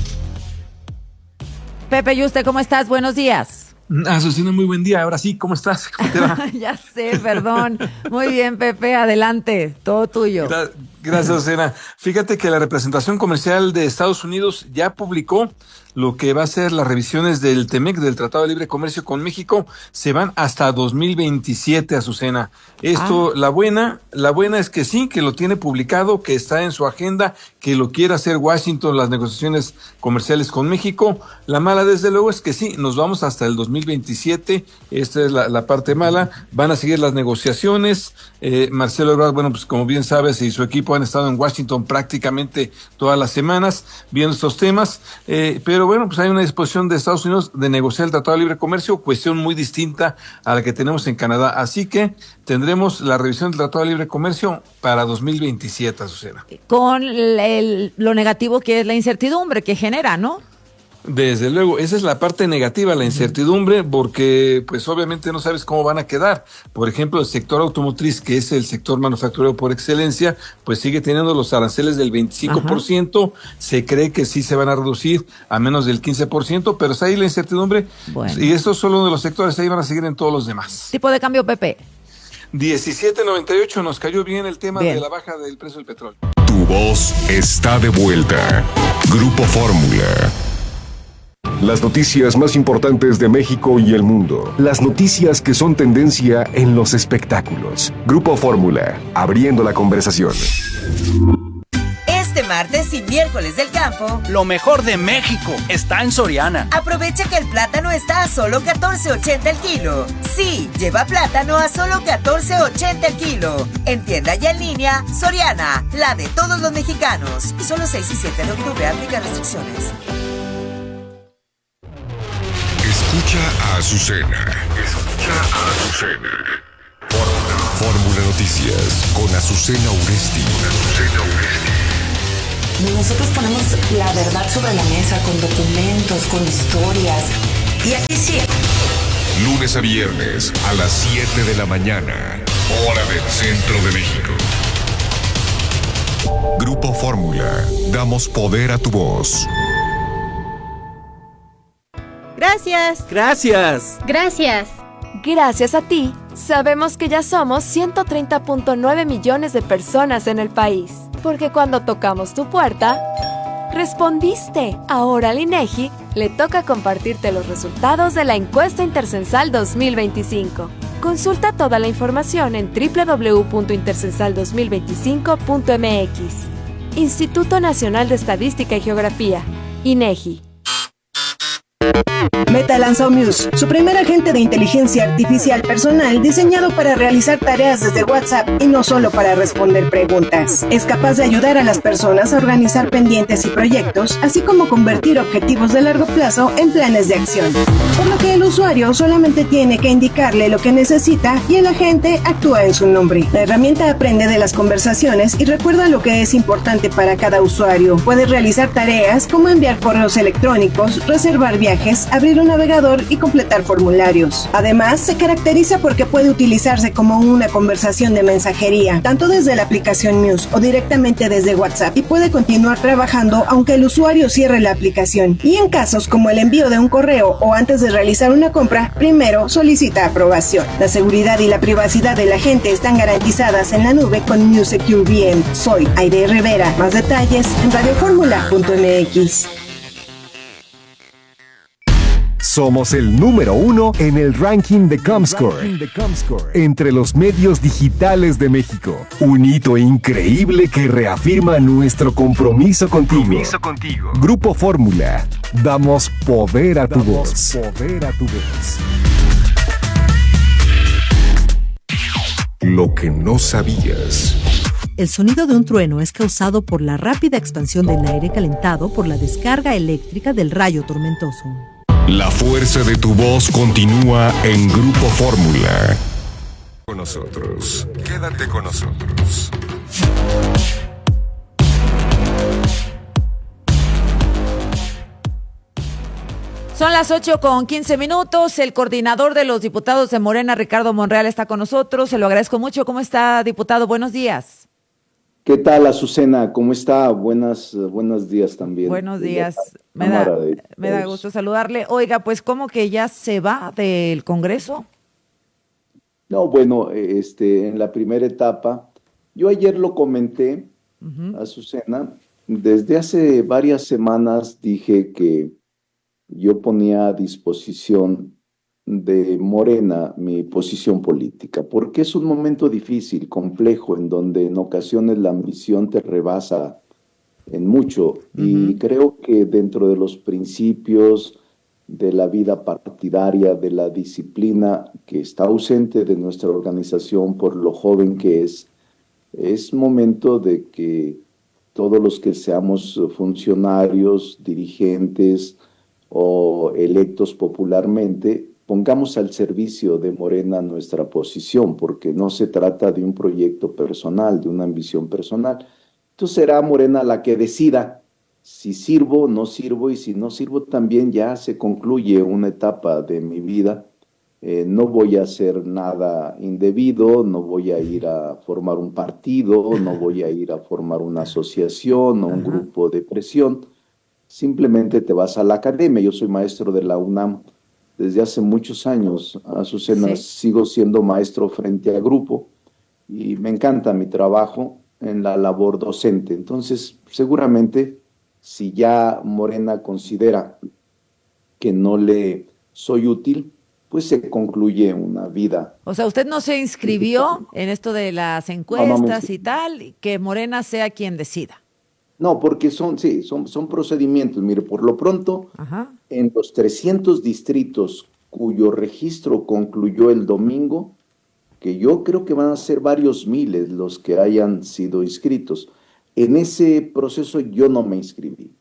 Pepe Yuste, ¿cómo estás? Buenos días. Azucena, muy buen día. Ahora sí, ¿cómo estás? ¿Cómo te va? Ya sé, perdón. Muy bien, Pepe, adelante, todo tuyo. Gracias, Azucena. Fíjate que la representación comercial de Estados Unidos ya publicó lo que va a ser las revisiones del TEMEC, del Tratado de Libre Comercio con México. Se van hasta 2027, Azucena. Esto, la buena es que sí, que lo tiene publicado, que está en su agenda, que lo quiere hacer Washington, las negociaciones comerciales con México. La mala, desde luego, es que sí, nos vamos hasta el 2027. Esta es la parte mala. Van a seguir las negociaciones. Marcelo Ebrard, pues como bien sabes, y su equipo han estado en Washington prácticamente todas las semanas viendo estos temas. Pero pues hay una disposición de Estados Unidos de negociar el Tratado de Libre Comercio, cuestión muy distinta a la que tenemos en Canadá. Así que tendremos la revisión del Tratado de Libre Comercio para 2027, Azucena. Con lo negativo que es la incertidumbre que genera, ¿no? Desde luego, esa es la parte negativa, la incertidumbre, porque pues obviamente no sabes cómo van a quedar. Por ejemplo, el sector automotriz, que es el sector manufacturero por excelencia, pues sigue teniendo los aranceles del 25%. Ajá. Se cree que sí se van a reducir a menos del 15%, pero está ahí la incertidumbre. Bueno. Y esto es solo uno de los sectores, ahí van a seguir en todos los demás. ¿Tipo de cambio, Pepe? 17.98, nos cayó bien el tema de la baja del precio del petróleo. Tu voz está de vuelta. Grupo Fórmula. Las noticias más importantes de México y el mundo. Las noticias que son tendencia en los espectáculos. Grupo Fórmula, abriendo la conversación. Este martes y miércoles del campo, lo mejor de México está en Soriana. Aprovecha que el plátano está a solo $14.80 el kilo. Sí, lleva plátano a solo $14.80 el kilo. En tienda y en línea, Soriana, la de todos los mexicanos. Solo 6 y 7 de octubre, aplica restricciones. Escucha a Azucena. Fórmula Noticias con Azucena Uresti. Nosotros ponemos la verdad sobre la mesa con documentos, con historias. Y aquí sí. Lunes a viernes a las 7 de la mañana, hora del centro de México. Grupo Fórmula. Damos poder a tu voz. Gracias. Gracias. Gracias. Gracias a ti, sabemos que ya somos 130.9 millones de personas en el país. Porque cuando tocamos tu puerta, respondiste. Ahora al INEGI le toca compartirte los resultados de la encuesta intercensal 2025. Consulta toda la información en www.intercensal2025.mx. Instituto Nacional de Estadística y Geografía, INEGI. Meta lanzó Muse, su primer agente de inteligencia artificial personal diseñado para realizar tareas desde WhatsApp y no solo para responder preguntas. Es capaz de ayudar a las personas a organizar pendientes y proyectos, así como convertir objetivos de largo plazo en planes de acción. Por lo que el usuario solamente tiene que indicarle lo que necesita y el agente actúa en su nombre. La herramienta aprende de las conversaciones y recuerda lo que es importante para cada usuario. Puede realizar tareas como enviar correos electrónicos, reservar viajes, abrir un navegador y completar formularios. Además, se caracteriza porque puede utilizarse como una conversación de mensajería, tanto desde la aplicación Muse o directamente desde WhatsApp, y puede continuar trabajando aunque el usuario cierre la aplicación. Y en casos como el envío de un correo o antes de realizar una compra, primero solicita aprobación. La seguridad y la privacidad de la gente están garantizadas en la nube con Muse Secure VM. Soy Aide Rivera. Más detalles en radioformula.mx. Somos el número 1 en el ranking de Comscore entre los medios digitales de México. Un hito increíble que reafirma nuestro compromiso contigo. Grupo Fórmula. Damos poder a tu voz. Lo que no sabías. El sonido de un trueno es causado por la rápida expansión del aire calentado por la descarga eléctrica del rayo tormentoso. La fuerza de tu voz continúa en Grupo Fórmula. Con nosotros. Quédate con nosotros. Son las 8:15. El coordinador de los diputados de Morena, Ricardo Monreal, está con nosotros. Se lo agradezco mucho. ¿Cómo está, diputado? Buenos días. ¿Qué tal, Azucena? ¿Cómo está? Buenos días también. Buenos días. Me da gusto saludarle. Oiga, pues, ¿cómo que ya se va del Congreso? No, bueno, en la primera etapa, yo ayer lo comenté, Azucena, desde hace varias semanas dije que yo ponía a disposición de Morena mi posición política, porque es un momento difícil, complejo, en donde en ocasiones la ambición te rebasa en mucho, y creo que dentro de los principios de la vida partidaria, de la disciplina que está ausente de nuestra organización por lo joven que es momento de que todos los que seamos funcionarios, dirigentes o electos popularmente, pongamos al servicio de Morena nuestra posición, porque no se trata de un proyecto personal, de una ambición personal. Entonces será Morena la que decida si sirvo o no sirvo, y si no sirvo también ya se concluye una etapa de mi vida. No voy a hacer nada indebido, no voy a ir a formar un partido, no voy a ir a formar una asociación o un grupo de presión. Simplemente te vas a la academia. Yo soy maestro de la UNAM desde hace muchos años, Azucena. Sigo siendo maestro frente a grupo y me encanta mi trabajo en la labor docente. Entonces, seguramente, si ya Morena considera que no le soy útil, pues se concluye una vida. O sea, usted no se inscribió en esto de las encuestas y tal, que Morena sea quien decida. No, porque son procedimientos. Mire, por lo pronto, en los 300 distritos cuyo registro concluyó el domingo, que yo creo que van a ser varios miles los que hayan sido inscritos. En ese proceso yo no me inscribí.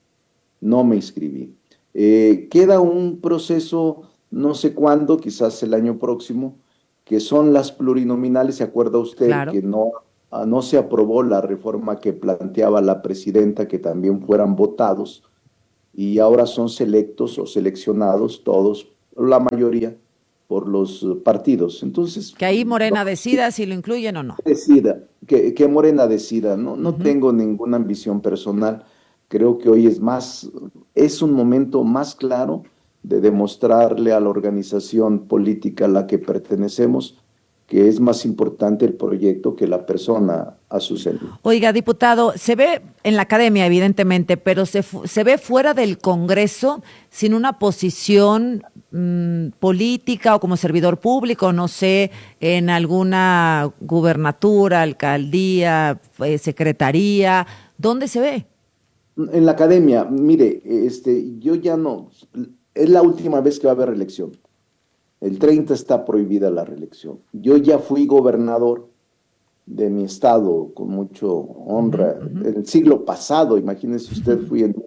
Queda un proceso, no sé cuándo, quizás el año próximo, que son las plurinominales. ¿Se acuerda usted que no se aprobó la reforma que planteaba la presidenta, que también fueran votados, y ahora son selectos o seleccionados todos, la mayoría, por los partidos? Entonces, que ahí Morena decida si lo incluyen o no. Que Morena decida. No tengo ninguna ambición personal. Creo que hoy es un momento más claro de demostrarle a la organización política a la que pertenecemos que es más importante el proyecto que la persona, Azucena. Oiga, diputado, se ve en la academia, evidentemente, pero se ve fuera del Congreso sin una posición política o como servidor público, no sé, en alguna gubernatura, alcaldía, secretaría. ¿Dónde se ve? En la academia. Mire, yo ya no... Es la última vez que va a haber reelección. El 30 está prohibida la reelección. Yo ya fui gobernador de mi estado con mucho honra. En el siglo pasado, imagínese usted, fui en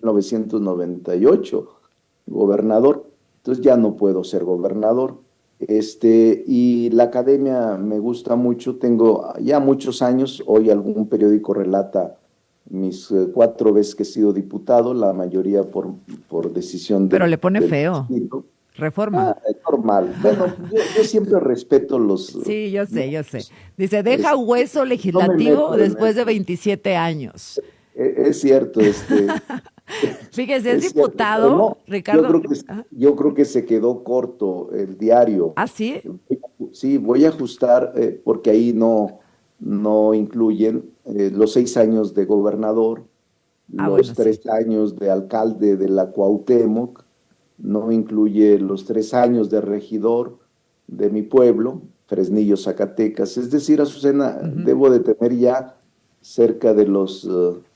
1998 gobernador. Entonces ya no puedo ser gobernador. Y la academia me gusta mucho. Tengo ya muchos años. Hoy algún periódico relata mis 4 veces que he sido diputado, la mayoría por decisión de... Pero le pone feo. Reforma. Es normal. Bueno, yo siempre respeto los... Sí, yo sé. Dice, deja hueso legislativo después de 27 años. Es cierto. Fíjese, es diputado, no, Ricardo. Yo creo que se quedó corto el diario. ¿Ah, sí? Sí, voy a ajustar, porque ahí no incluyen los 6 años de gobernador, los 3 años de alcalde de la Cuauhtémoc, no incluye los 3 años de regidor de mi pueblo, Fresnillo, Zacatecas. Es decir, Azucena, debo de tener ya cerca de los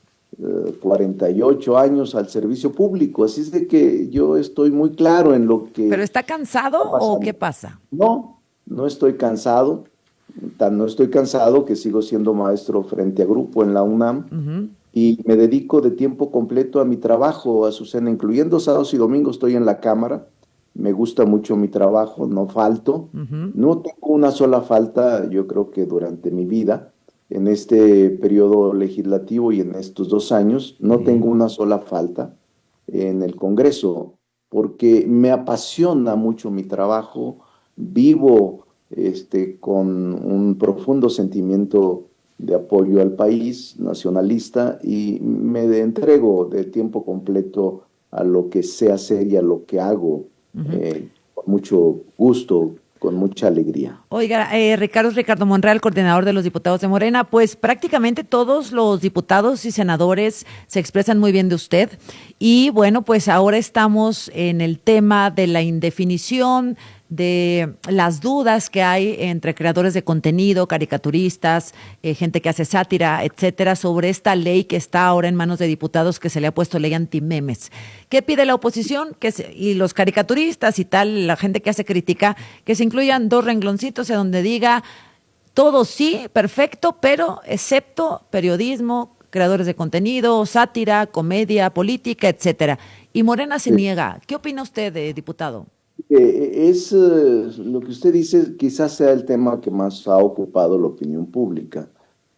48 años al servicio público, así es de que yo estoy muy claro en lo que... ¿Pero está cansado o qué pasa? No estoy cansado. No estoy cansado, que sigo siendo maestro frente a grupo en la UNAM, y me dedico de tiempo completo a mi trabajo, Azucena, incluyendo sábados y domingos estoy en la Cámara. Me gusta mucho mi trabajo, no falto. No tengo una sola falta, yo creo que durante mi vida, en este periodo legislativo y en estos 2 años, no tengo una sola falta en el Congreso, porque me apasiona mucho mi trabajo, vivo con un profundo sentimiento de apoyo al país nacionalista, y me entrego de tiempo completo a lo que sé hacer y a lo que hago, con mucho gusto, con mucha alegría. Oiga, Ricardo Monreal, coordinador de los diputados de Morena, pues prácticamente todos los diputados y senadores se expresan muy bien de usted, y bueno, pues ahora estamos en el tema de la indefinición, de las dudas que hay entre creadores de contenido, caricaturistas, gente que hace sátira, etcétera, sobre esta ley que está ahora en manos de diputados, que se le ha puesto ley antimemes. ¿Qué pide la oposición? Y los caricaturistas y tal, la gente que hace crítica, que se incluyan 2 rengloncitos en donde diga todo sí, perfecto, pero excepto periodismo, creadores de contenido, sátira, comedia, política, etcétera. Y Morena se niega. ¿Qué opina usted, diputado? Lo que usted dice, quizás sea el tema que más ha ocupado la opinión pública.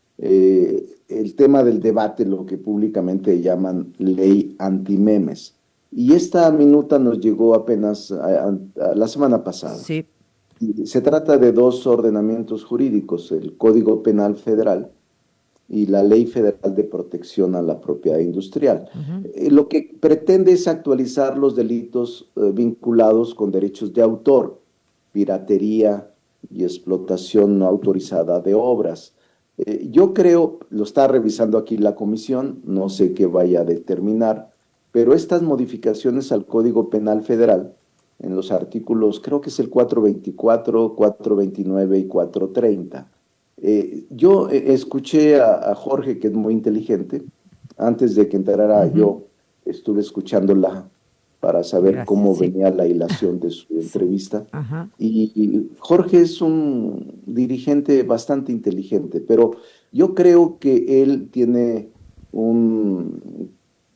El tema del debate, lo que públicamente llaman ley antimemes. Y esta minuta nos llegó apenas a la semana pasada. Sí. Se trata de 2 ordenamientos jurídicos, el Código Penal Federal y la Ley Federal de Protección a la Propiedad Industrial. Lo que pretende es actualizar los delitos vinculados con derechos de autor, piratería y explotación no autorizada de obras. Yo creo, lo está revisando aquí la comisión, no sé qué vaya a determinar, pero estas modificaciones al Código Penal Federal, en los artículos, creo que es el 424, 429 y 430, yo escuché a Jorge, que es muy inteligente, antes de que entrara yo, estuve escuchándola para saber cómo venía la hilación de su entrevista. Y Jorge es un dirigente bastante inteligente, pero yo creo que él tiene un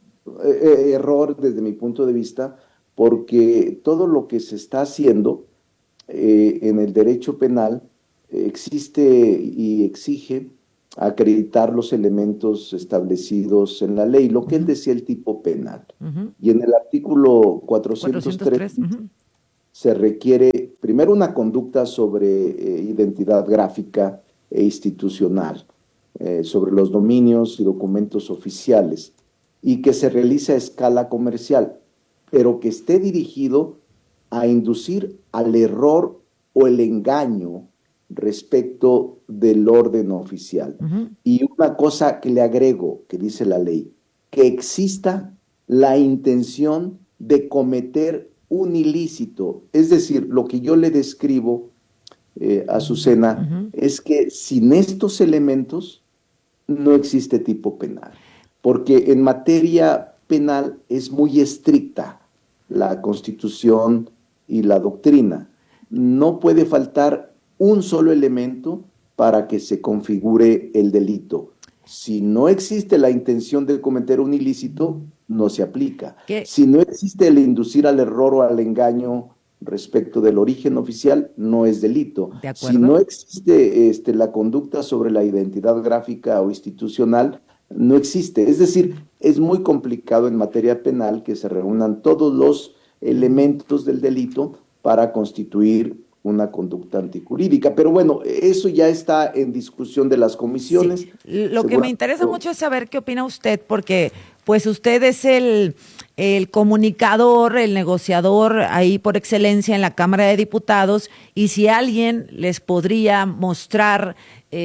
error desde mi punto de vista, porque todo lo que se está haciendo en el derecho penal existe y exige acreditar los elementos establecidos en la ley, lo que él decía el tipo penal. Y en el artículo 403 se requiere primero una conducta sobre identidad gráfica e institucional, sobre los dominios y documentos oficiales, y que se realice a escala comercial, pero que esté dirigido a inducir al error o el engaño respecto del orden oficial. Y una cosa que le agrego, que dice la ley, que exista la intención de cometer un ilícito. Es decir, lo que yo le describo a Azucena es que sin estos elementos no existe tipo penal, porque en materia penal es muy estricta la Constitución y la doctrina. No puede faltar un solo elemento para que se configure el delito. Si no existe la intención de cometer un ilícito, no se aplica. Si no existe el inducir al error o al engaño respecto del origen oficial, no es delito. Si no existe la conducta sobre la identidad gráfica o institucional, no existe. Es decir, es muy complicado en materia penal que se reúnan todos los elementos del delito para constituir una conducta antijurídica. Pero bueno, eso ya está en discusión de las comisiones. Sí. Lo que me interesa mucho es saber qué opina usted, porque pues usted es el comunicador, el negociador ahí por excelencia en la Cámara de Diputados, y si alguien les podría mostrar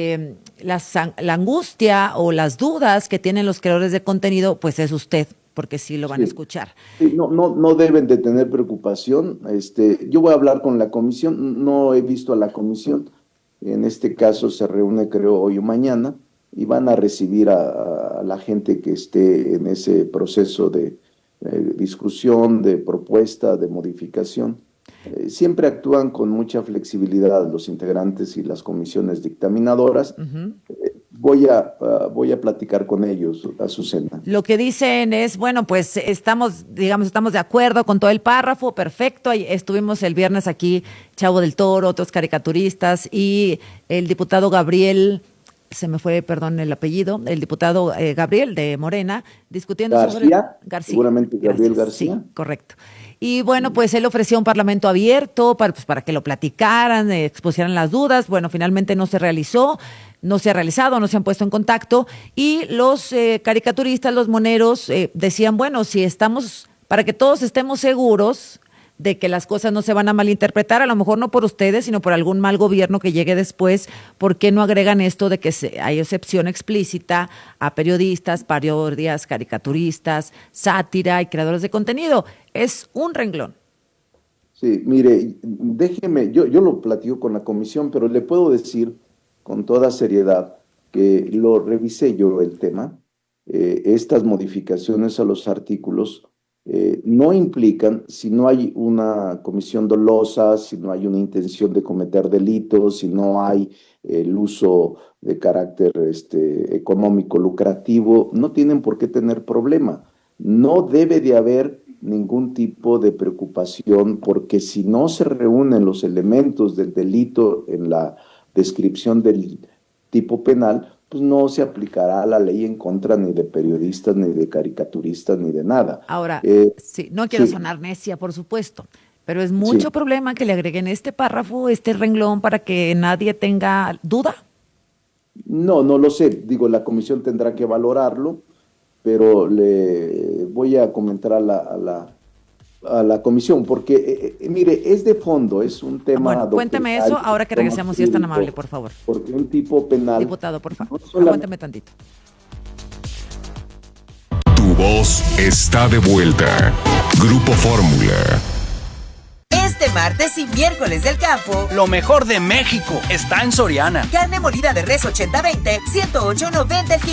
la angustia o las dudas que tienen los creadores de contenido, pues es usted, porque sí lo van a escuchar. Sí, no deben de tener preocupación. Yo voy a hablar con la comisión, no he visto a la comisión, en este caso se reúne creo hoy o mañana, y van a recibir a la gente que esté en ese proceso de discusión, de propuesta, de modificación. Siempre actúan con mucha flexibilidad los integrantes y las comisiones dictaminadoras. Voy a platicar con ellos, Azucena. Lo que dicen es, bueno, pues estamos de acuerdo con todo el párrafo, perfecto. Estuvimos el viernes aquí, Chavo del Toro, otros caricaturistas, y el diputado Gabriel, se me fue, perdón, el apellido, el diputado Gabriel de Morena, discutiendo sobre García. Seguramente Gabriel García. Sí, correcto. Y bueno, pues él ofreció un parlamento abierto para que lo platicaran, expusieran las dudas. Bueno, finalmente no se realizó, no se ha realizado, no se han puesto en contacto. Y los caricaturistas, los moneros, decían, bueno, si estamos, para que todos estemos seguros de que las cosas no se van a malinterpretar, a lo mejor no por ustedes, sino por algún mal gobierno que llegue después, ¿por qué no agregan esto de que hay excepción explícita a periodistas, parodias, caricaturistas, sátira y creadores de contenido? Es un renglón. Sí, mire, déjeme, yo lo platico con la comisión, pero le puedo decir con toda seriedad que lo revisé yo el tema. Estas modificaciones a los artículos no implican, si no hay una comisión dolosa, si no hay una intención de cometer delitos, si no hay el uso de carácter económico lucrativo, no tienen por qué tener problema. No debe de haber ningún tipo de preocupación, porque si no se reúnen los elementos del delito en la descripción del tipo penal, pues no se aplicará la ley en contra ni de periodistas, ni de caricaturistas, ni de nada. Ahora, sí, no quiero sonar necia, por supuesto, pero es mucho problema que le agreguen este párrafo, este renglón, para que nadie tenga duda. No lo sé. Digo, la comisión tendrá que valorarlo, pero le voy a comentar a la comisión, porque, mire, es de fondo, es un tema... Bueno, cuénteme eso ahora que regresemos, si es tan amable, por favor. Porque un tipo penal... Diputado, por favor, aguánteme tantito. Tu voz está de vuelta. Grupo Fórmula. Este martes y miércoles del campo, lo mejor de México está en Soriana. Carne molida de res 80-20, 108.90 el kilo.